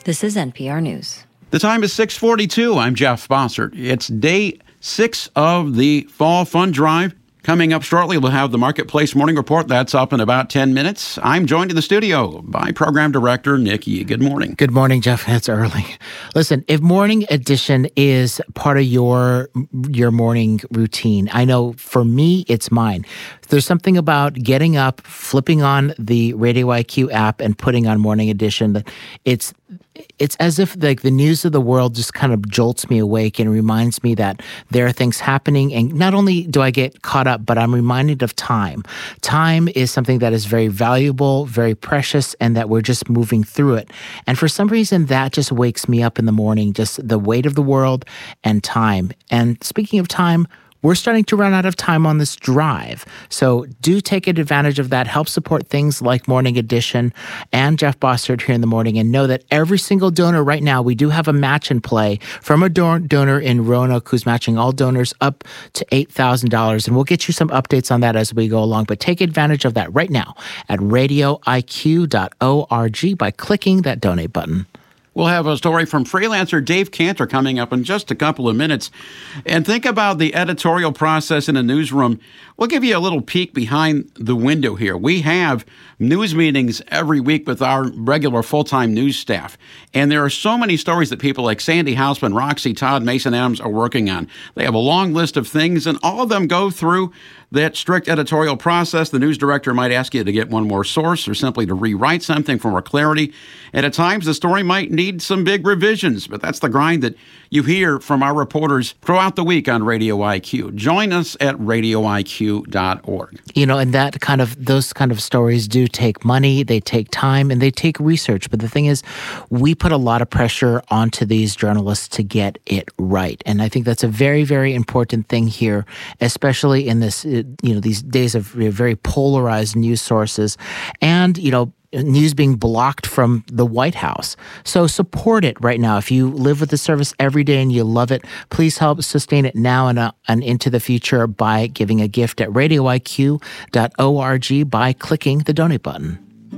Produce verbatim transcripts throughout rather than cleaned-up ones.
This is N P R News. The time is six forty-two. I'm Jeff Bossert. It's day six of the Fall Fund Drive. Coming up shortly, we'll have the Marketplace Morning Report. That's up in about ten minutes. I'm joined in the studio by Program Director Nick Yee. Good morning. Good morning, Jeff. It's early. Listen, if Morning Edition is part of your your morning routine, I know for me, it's mine. There's something about getting up, flipping on the Radio I Q app, and putting on Morning Edition that it's it's as if like the news of the world just kind of jolts me awake and reminds me that there are things happening. And not only do I get caught up, but I'm reminded of time. Time is something that is very valuable, very precious, and that we're just moving through it. And for some reason, that just wakes me up in the morning, just the weight of the world and time. And speaking of time, we're starting to run out of time on this drive. So do take advantage of that. Help support things like Morning Edition and Jeff Bossert here in the morning. And know that every single donor right now, we do have a match in play from a don- donor in Roanoke who's matching all donors up to eight thousand dollars. And we'll get you some updates on that as we go along. But take advantage of that right now at radio I Q dot org by clicking that donate button. We'll have a story from freelancer Dave Cantor coming up in just a couple of minutes. And think about the editorial process in a newsroom. We'll give you a little peek behind the window here. We have news meetings every week with our regular full-time news staff. And there are so many stories that people like Sandy Hausman, Roxy Todd, Mason Adams are working on. They have a long list of things, and all of them go through that strict editorial process. The news director might ask you to get one more source or simply to rewrite something for more clarity. And at times, the story might need some big revisions, but that's the grind that you hear from our reporters throughout the week on Radio I Q. Join us at radio I Q dot org. You know, and that kind of, those kind of stories do take money, they take time, and they take research. But the thing is, we put a lot of pressure onto these journalists to get it right. And I think that's a very, very important thing here, especially in this, you know, these days of very polarized news sources and, you know, news being blocked from the White House. So support it right now. If you live with the service every day and you love it, please help sustain it now and, uh, and into the future by giving a gift at radio I Q dot org by clicking the donate button.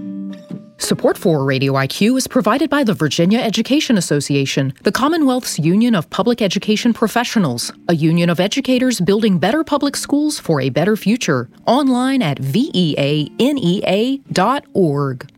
Support for Radio I Q is provided by the Virginia Education Association, the Commonwealth's Union of Public Education Professionals, a union of educators building better public schools for a better future. Online at V E A N E A dot org.